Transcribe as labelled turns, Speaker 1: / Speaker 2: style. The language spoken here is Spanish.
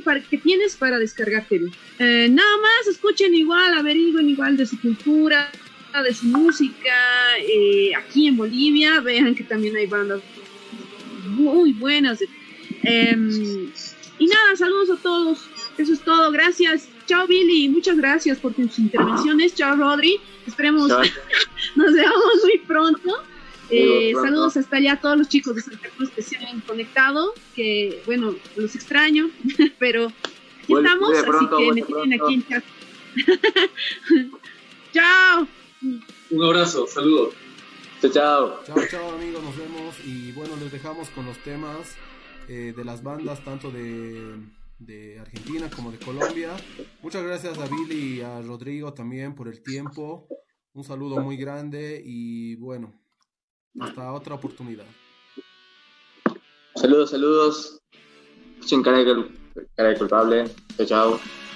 Speaker 1: que tienes para descargarte. Nada más, escuchen igual, averigüen igual de su cultura, de su música. Aquí en Bolivia, vean que también hay bandas muy buenas. Y nada, saludos a todos. Eso es todo. Gracias. Chao, Billy. Muchas gracias por tus intervenciones. Chao, Rodri. Esperemos nos veamos muy pronto. Saludos hasta allá a todos los chicos de Santa Cruz que se han conectado. Que, bueno, los extraño, pero aquí estamos. Así que me tienen aquí en chat. Chao.
Speaker 2: Un abrazo. Saludos.
Speaker 3: Chao.
Speaker 4: Chao, amigos. Nos vemos. Y bueno, les dejamos con los temas de las bandas, tanto de Argentina como de Colombia. Muchas gracias a Billy y a Rodrigo también por el tiempo. Un saludo muy grande y bueno, hasta otra oportunidad.
Speaker 3: Saludos. Sin cara de culpable. Chao.